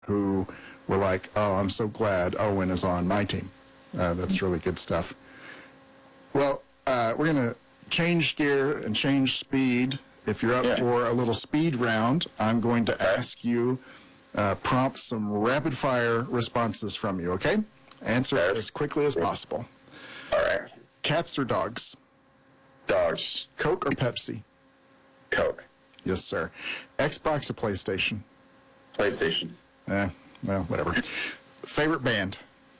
who were like, oh, I'm so glad Owen is on my team. That's really good stuff. Well, we're going to change gear and change speed. If you're up for a little speed round, I'm going to ask you, prompt some rapid-fire responses from you, okay? Answer as quickly as possible. All right. Cats or dogs? Dogs. Coke or Pepsi? Coke. Yes, sir. Xbox or PlayStation? PlayStation. Well, whatever. Favorite band?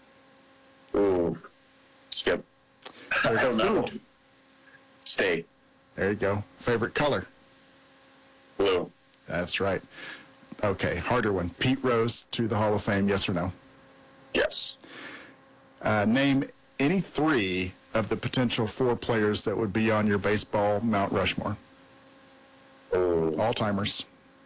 Ooh. Skip. I don't know. Food? Steak. There you go. Favorite color? Blue. That's right. Okay, harder one. Pete Rose to the Hall of Fame, yes or no? Yes. Name any 3 of the potential 4 players that would be on your baseball Mount Rushmore. Ooh. All-timers.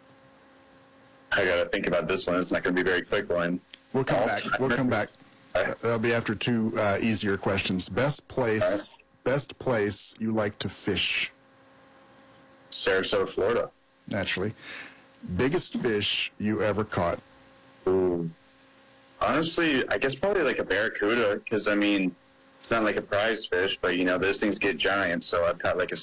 I got to think about this one. It's not going to be a very quick one. We'll come back. We'll come back. That'll be after 2 easier questions. Best place you like to fish? Sarasota, Florida. Naturally. Biggest fish you ever caught? Ooh. Honestly, I guess probably like a barracuda, because, I mean, it's not like a prize fish, but, you know, those things get giant, so I've caught like a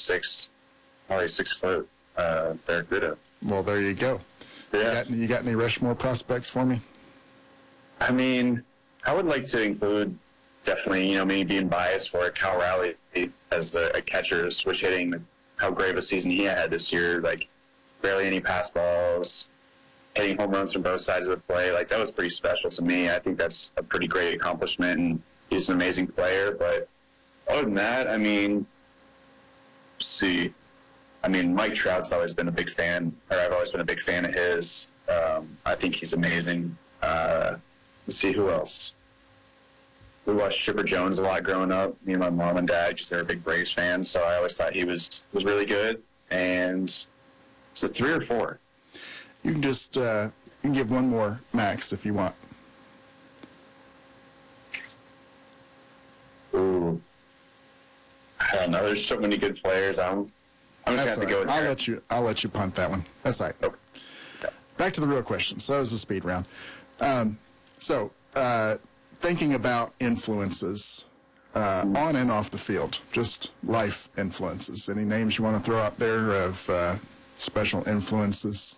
6-foot barracuda. Well, there you go. Yeah. You got any Rushmore prospects for me? I mean, I would like to include, definitely, you know, me being biased for it, Cal Raleigh as a catcher, switch hitting, how great of a season he had this year, like, barely any pass balls, hitting home runs from both sides of the play. Like, that was pretty special to me. I think that's a pretty great accomplishment, and he's an amazing player. But other than that, I mean, let's see. I mean, Mike Trout's always been a big fan, or I've always been a big fan of his. I think he's amazing. Let's see, who else? We watched Chipper Jones a lot growing up. Me and my mom and dad, because they're big Braves fans, so I always thought he was really good. And is it 3 or 4? You can just you can give one more max if you want. Ooh, I don't know. There's so many good players. I'm just gonna have to go with I'll let you punt that one. That's all right. Okay. Back to the real questions. So that was a speed round. Thinking about influences on and off the field, just life influences. Any names you want to throw out there of special influences?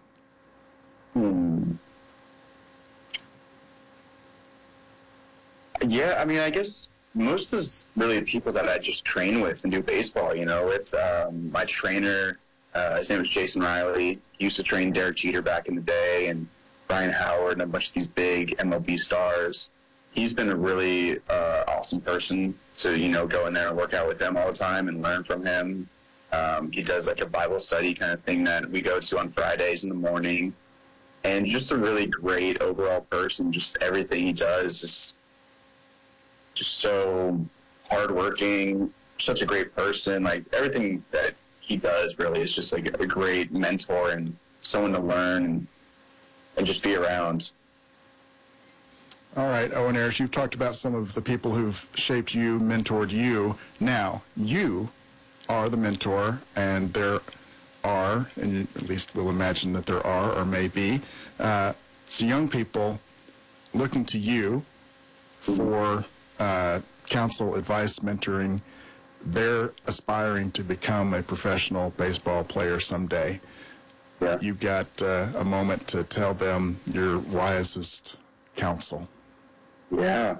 Yeah, I mean, I guess most is really the people that I just train with and do baseball, you know, with my trainer. His name was Jason Riley. He used to train Derek Jeter back in the day, and Brian Howard and a bunch of these big MLB stars. He's been a really awesome person to, you know, go in there and work out with them all the time and learn from him. He does like a Bible study kind of thing that we go to on Fridays in the morning. And just a really great overall person. Just everything he does is just so hardworking, such a great person. Like, everything that he does really is just like a great mentor and someone to learn and just be around. All right, Owen Ayers, you've talked about some of the people who've shaped you, mentored you. Now, you are the mentor, and there are, and at least we'll imagine that there are or may be, so young people looking to you for counsel, advice, mentoring. They're aspiring to become a professional baseball player someday. Yeah. You've got a moment to tell them your wisest counsel. Yeah.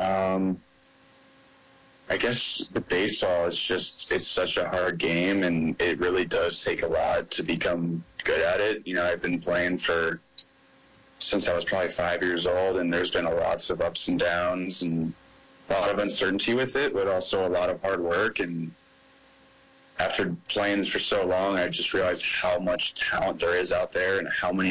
I guess with baseball, it's such a hard game, and it really does take a lot to become good at it. You know, I've been playing since I was probably 5 years old, and there's been lots of ups and downs and a lot of uncertainty with it, but also a lot of hard work. And after playing for so long, I just realized how much talent there is out there and how many